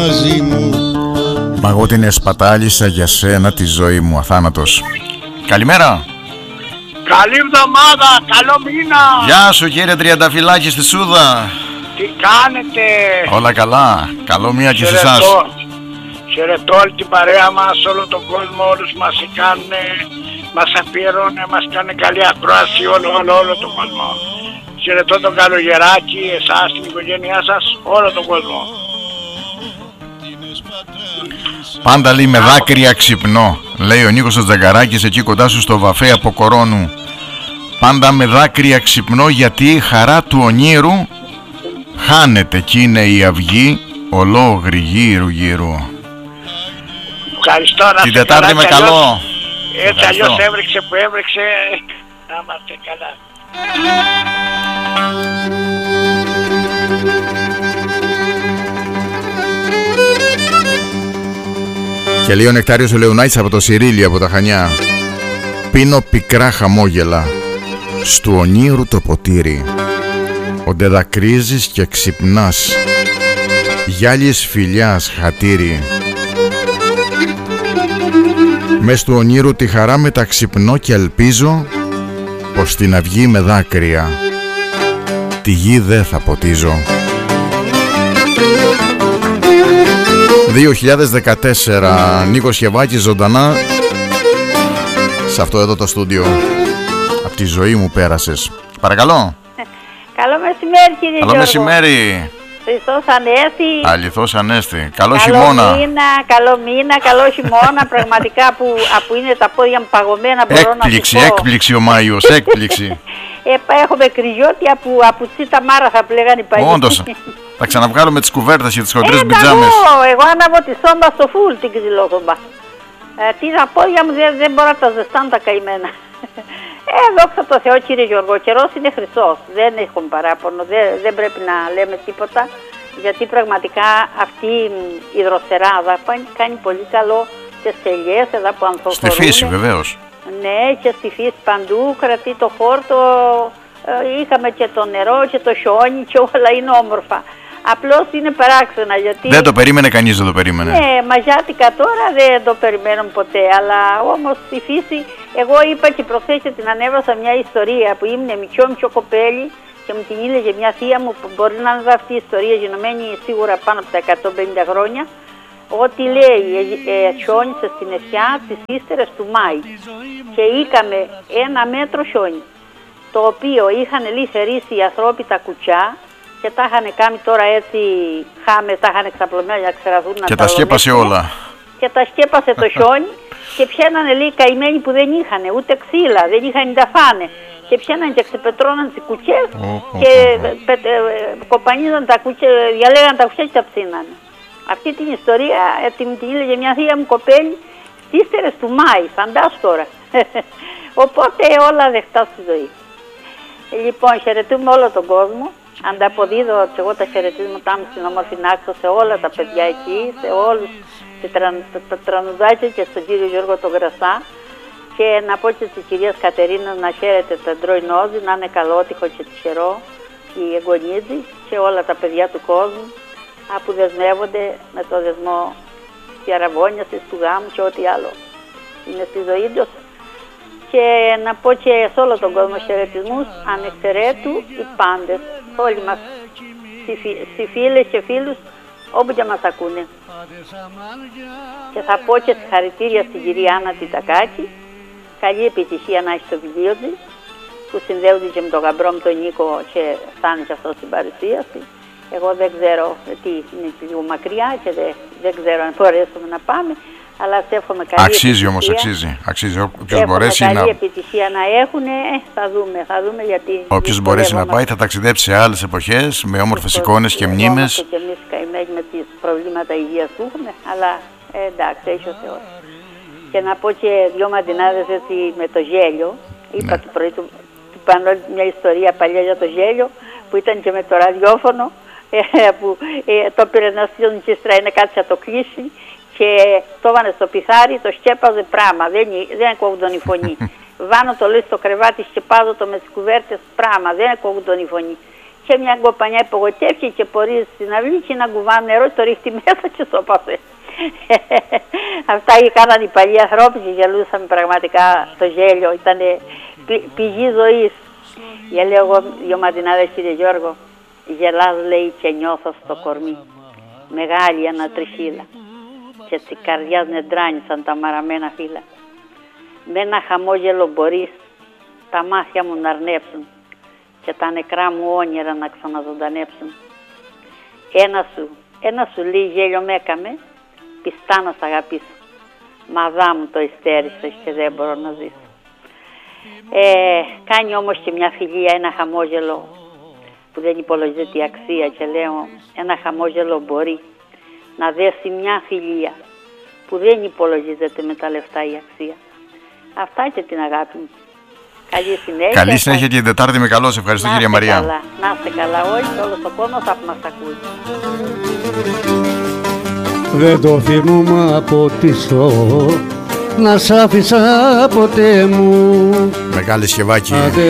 Μα εγώ την εσπατάλησα για σένα τη ζωή μου, αθάνατος. Καλημέρα. Καλή εβδομάδα, καλό μήνα. Γεια σου κύριε Τριανταφυλάκη στη Σούδα. Τι κάνετε? Όλα καλά, καλό μία και σε εσάς. Χαιρετώ όλη την παρέα μας, όλο τον κόσμο, όλους μας κάνουν, μας αφιερώνουν, μας κάνουν καλή ακρόαση, όλο τον κόσμο. Χαιρετώ τον Καλογεράκη, εσάς, την οικογένειά σας, όλο τον κόσμο. Πάντα λέει με δάκρυα ξυπνώ, λέει ο Νίκος ο Τζαγκαράκης εκεί κοντά σου στο βαφέ από Κορώνου. Πάντα με δάκρυα ξυπνώ γιατί η χαρά του ονείρου χάνεται κι είναι η αυγή ολόγρη γύρου. Ευχαριστώ, να την Τετάρτη με καλό. Έτσι αλλιώς έβρεξε που έβρεξε, να είμαστε καλά. Και λέει ο Νεκτάριος ο Λεωνάκης από το Σιρίλι, από τα Χανιά. Πίνω πικρά χαμόγελα στου ονείρου το ποτήρι, όντε δακρύζεις και ξυπνάς, γυάλιες φιλιάς χατήρι. Μες του ονείρου τη χαρά μεταξυπνώ και ελπίζω πως την αυγή με δάκρυα τη γη δεν θα ποτίζω. 2014, Νίκος Χεβάκης ζωντανά σε αυτό εδώ το στούντιο. Απ' τη ζωή μου πέρασες. Παρακαλώ. Καλό μεσημέρι κύριε Γιώργο. Καλό μεσημέρι. Χριστός Ανέστη. Αληθώς Ανέστη. Καλό χειμώνα. Καλό μήνα, καλό χειμώνα. Πραγματικά που είναι τα πόδια μου παγωμένα μπορώ να σου πω. Έκπληξη ο Μάιος, έκπληξη. Έχουμε κρυζιότια από τσίτα μάρα θα πλέγανε οι παλιοί. Όντως. Θα ξαναβγάλουμε τις κουβέρτες και τις χοντρές πιτζάμες. Εγώ άναβω τη σόμπα στο φουλ την ξυλόσομπα. Τα πόδια μου δεν μπορώ να τα ζεστάνω τα καημένα. Δόξα τω Θεώ κύριε Γιώργο, ο καιρός είναι χρυσός. Δεν έχουμε παράπονο, δεν πρέπει να λέμε τίποτα. Γιατί πραγματικά αυτή η δροσεράδα κάνει πολύ καλό και σε ελιές εδώ που ανθοφορούν. Στη φύση βεβαίως. Ναι, και στη φύση παντού κρατεί το χόρτο. Είχαμε και το νερό και το χιόνι και όλα είναι όμορφα. Απλώς είναι παράξενα γιατί... Δεν το περίμενε κανείς, δεν το περίμενε. Ναι, μαγιάτικα τώρα δεν το περιμένουν ποτέ, αλλά όμως στη φύση, εγώ είπα και προχθές την ανέβασα μια ιστορία που ήμουν μικρό κοπέλι και μου την ήλεγε μια θεία μου που μπορεί να είναι αυτή η ιστορία γενομένη σίγουρα πάνω από τα 150 χρόνια, ότι λέει χιόνισε στην Εσιά τις ύστερες του Μάη και είχαμε 1 μέτρο χιόνι, το οποίο είχαν θερήσει οι ανθρώποι τα κουτσιά και τα είχαν κάνει τώρα έτσι χάμες, τα είχαν εξαπλωμένα για να ξεραθούν. Και τα σκέπασε όλα. Και τα σκέπασε το χιόνι και πιάνανε λέει καημένοι που δεν είχαν ούτε ξύλα, δεν είχαν τα φάνε. Και πιάνανε και ξεπετρώναν τις κουτσές και κοπανίζαν τα κουτσιά, διαλέγαν τα κουτσιά και τα ψήνανε. Αυτή την ιστορία την έλεγε μια θεία μου κοπέλη στις ύστερες του Μάη, φαντάσου τώρα. Οπότε όλα δεχτά στη ζωή. Λοιπόν, χαιρετούμε όλο τον κόσμο. Ανταποδίδω και εγώ τα χαιρετίσματά μου στην όμορφη Νάξο σε όλα τα παιδιά εκεί, σε όλους τα τρανουδάκια και στον κύριο Γιώργο τον Γρασά. Και να πω και της κυρίας Κατερίνα να χαίρεται τα ντροϊνόζη, να είναι καλότυχο και τυχερό, η Εγγονίδη και όλα τα παιδιά του κόσμου που δεσμεύονται με το δεσμό της αραβώνιας, του γάμου και ό,τι άλλο είναι στη ζωή τους. Και να πω και σε όλο τον κόσμο χαιρετισμούς, ανεξαιρέτου οι πάντες, όλοι μας, οι φίλες και φίλους, όπου και μας ακούνε. Και θα πω και συγχαρητήρια στην κυρία Άννα Τιτακάκη, καλή επιτυχία να έχει το βιβλίο της, που συνδέονται και με τον γαμπρό μου τον Νίκο και θα είναι και αυτό στην παρουσίαση. Εγώ δεν ξέρω, γιατί είναι λίγο μακριά και δεν ξέρω αν μπορέσουμε να πάμε. Αλλά σε εύχομαι καλή αξίζει επιτυχία. Όμως, αξίζει. Όποιος μπορέσει καλή επιτυχία να έχουν, θα δούμε γιατί... Όποιος μπορέσει να πάει θα ταξιδέψει σε άλλες εποχές, με όμορφες εικόνες και μνήμες. Είμαστε και εμείς καημένοι με τις προβλήματα υγείας που έχουμε, αλλά εντάξει, έχει ο Θεός. Και να πω και δυο μαντινάδες έτσι με το γέλιο. Είπα το πρωί του πάνω μια ιστορία παλιά για το γέλιο, που ήταν και με το ραδιόφωνο, που το πήρε ένα στήλο και είναι κάτι θα το κλείσει. Και το έβανε στο πιθάρι, το σκέπαζε πράγμα, δεν ακούγονταν η φωνή. Βάνω το λέει στο κρεβάτι, σκεπάζω το με τις κουβέρτες πράγμα, δεν ακούγονταν η φωνή. Και είχε μια κοπανιά, υπογοητεύτηκε και πορείες στην αυλή και να κουβά νερό, το ρίχτη μέσα και στο παφέ. Αυτά κάναν οι παλιοί ανθρώποι και γελούσαμε πραγματικά στο γέλιο, ήταν πηγή ζωής. Για λέω εγώ δυο ματινάδες, κύριε Γιώργο, γελάς λέει και νιώθω στο κορμί, μεγάλη ανατριχύλα και της καρδιάς νεντράνει σαν τα μαραμένα φύλλα. Με ένα χαμόγελο μπορείς τα μάτια μου να αρνεύσουν και τα νεκρά μου όνειρα να ξαναζωντανέψουν. Ένα σου λέει γέλιο με έκαμε, πιστά να σ' αγαπήσω. Μαδά μου το υστέρησες και δεν μπορώ να ζήσω. Κάνει όμως και μια φιλία, ένα χαμόγελο που δεν υπολογίζεται η αξία και λέω ένα χαμόγελο μπορεί να δέσει μια φιλία που δεν υπολογίζεται με τα λεφτά η αξία. Αυτά και την αγάπη μου. Καλή συνέχεια. Καλή συνέχεια την Τετάρτη με καλό. Σε ευχαριστώ, κυρία Μαρία. Καλά. Να είστε καλά όλοι και όλος ο κόσμος θα μας ακούει. Δεν το θυμούμαι από τη να σ' άφησα ποτέ μου. Μεγάλη Σκευάκη.